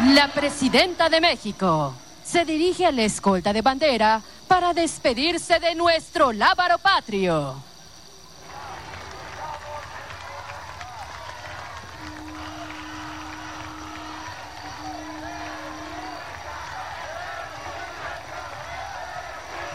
La presidenta de México se dirige a la escolta de bandera para despedirse de nuestro lábaro patrio.